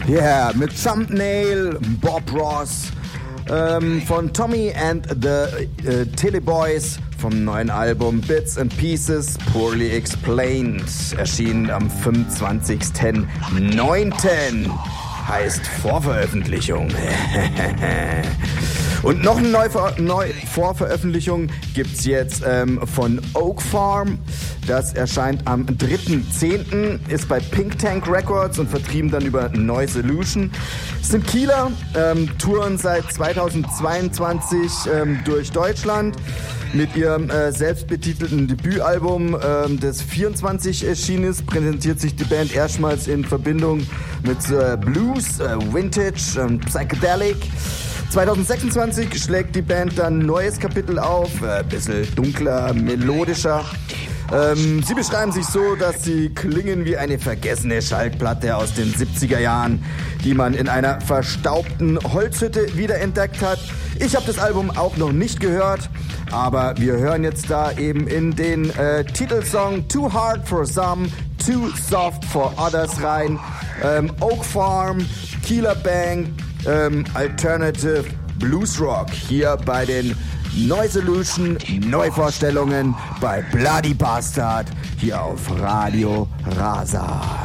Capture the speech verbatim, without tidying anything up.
Ja, yeah, mit Thumbnail, Bob Ross, ähm, von Tommy and the äh, Teleboys vom neuen Album Bits and Pieces, Poorly Explained, erschienen am fünfundzwanzigsten neunten Heißt Vorveröffentlichung. Und noch eine Neuver- Neu- Vorveröffentlichung gibt's jetzt ähm, von Oak Farm. Das erscheint am dritten zehnten ist bei Pink Tank Records und vertrieben dann über Noise Illusion. Es sind Kieler, ähm, touren seit zweitausendzweiundzwanzig ähm, durch Deutschland. Mit ihrem äh, selbstbetitelten Debütalbum, ähm, das vierundzwanzig erschienen ist, präsentiert sich die Band erstmals in Verbindung mit äh, Blues, äh, Vintage und Psychedelic. zweitausendsechsundzwanzig schlägt die Band dann ein neues Kapitel auf, ein äh, bisschen dunkler, melodischer. Ähm, sie beschreiben sich so, dass sie klingen wie eine vergessene Schallplatte aus den siebziger Jahren, die man in einer verstaubten Holzhütte wiederentdeckt hat. Ich habe das Album auch noch nicht gehört, aber wir hören jetzt da eben in den äh, Titelsong Too Hard for Some, Too Soft for Others rein. Ähm, Oak Farm, Kieler Band, ähm, Alternative Blues Rock hier bei den Noise Illusion Neuvorstellungen bei Bloody Bastard hier auf Radio Rasa.